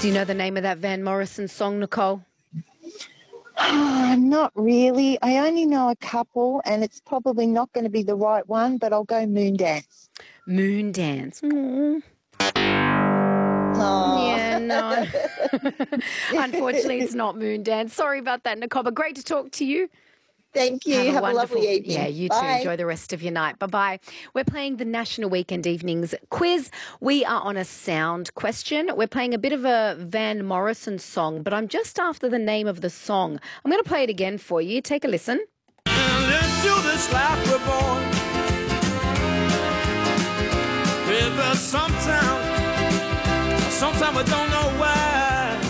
Do you know the name of that Van Morrison song, Nicole? Not really. I only know a couple, and it's probably not going to be the right one, but I'll go Moondance. Moondance. Aww. Oh. Yeah, no. Unfortunately, it's not Moondance. Sorry about that, Nicole, but great to talk to you. Thank you. Have a lovely evening. Yeah, you Bye. too. Enjoy the rest of your night. Bye-bye. We're playing the National Weekend Evenings quiz. We are on a sound question. We're playing a bit of a Van Morrison song, but I'm just after the name of the song. I'm going to play it again for you. Take a listen. Into this life we're born with sometimes we don't know why.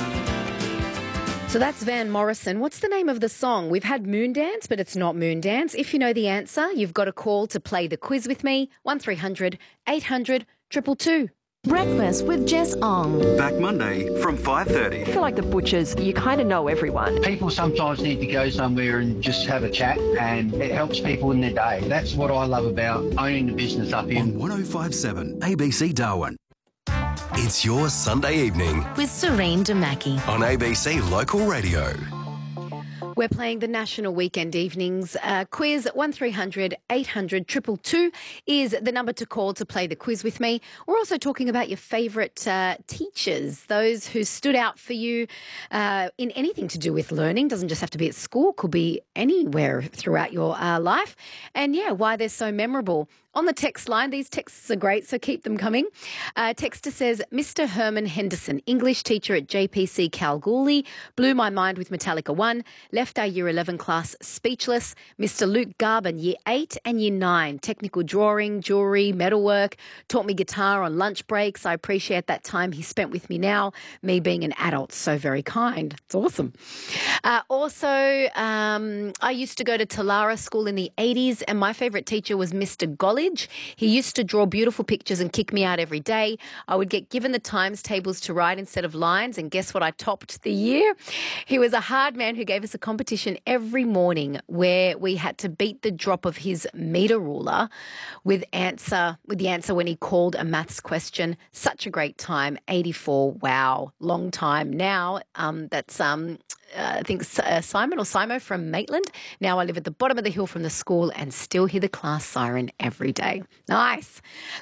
So that's Van Morrison. What's the name of the song? We've had Moondance, but it's not Moondance. If you know the answer, you've got a call to play the quiz with me, 1300 800 222. Breakfast with Jess Ong. Back Monday from 5:30. I feel like the butchers, you kind of know everyone. People sometimes need to go somewhere and just have a chat, and it helps people in their day. That's what I love about owning the business up here. On 105.7 ABC Darwin. It's your Sunday evening With Serene Damaki. on ABC Local Radio. We're playing the National Weekend Evenings quiz. 1300 800 222 is the number to call to play the quiz with me. We're also talking about your favourite teachers, those who stood out for you in anything to do with learning. Doesn't just have to be at school, could be anywhere throughout your life. And yeah, why they're so memorable. On the text line, these texts are great, so keep them coming. Texter says, Mr. Herman Henderson, English teacher at JPC Kalgoorlie, blew my mind with Metallica 1, left our Year 11 class speechless. Mr. Luke Garban, Year 8 and Year 9, technical drawing, jewellery, metalwork, taught me guitar on lunch breaks. I appreciate that time he spent with me now, me being an adult, so very kind. It's awesome. I used to go to Talara School in the 80s, and my favourite teacher was Mr. Golly. He used to draw beautiful pictures and kick me out every day. I would get given the times tables to write instead of lines, and guess what? I topped the year. He was a hard man who gave us a competition every morning where we had to beat the drop of his meter ruler with the answer when he called a maths question. Such a great time. 84. Wow. Long time. Now, that's I think Simon or Simo from Maitland. Now I live at the bottom of the hill from the school and still hear the class siren every day. Nice.